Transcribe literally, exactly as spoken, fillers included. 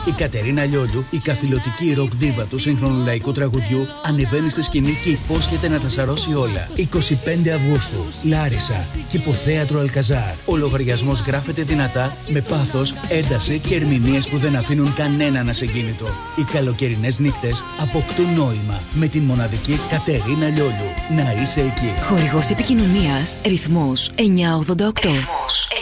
Η Κατερίνα Λιόλιου, η καθηλωτική ροκ δίβα του σύγχρονου λαϊκού τραγουδιού, ανεβαίνει στη σκηνή και υπόσχεται να τα σαρώσει όλα. είκοσι πέντε Αυγούστου, Λάρισα, Κηποθέατρο Αλκαζάρ. Ο λογαριασμός γράφεται δυνατά, με πάθος, ένταση και ερμηνείες που δεν αφήνουν κανέναν ασυγκίνητο. Οι καλοκαιρινές νύχτες αποκτούν νόημα με την μοναδική Κατερίνα Λιόλιου. Να είσαι εκεί. Χορηγός επικοινωνίας Ρυθμός εννιακόσια ογδόντα οκτώ.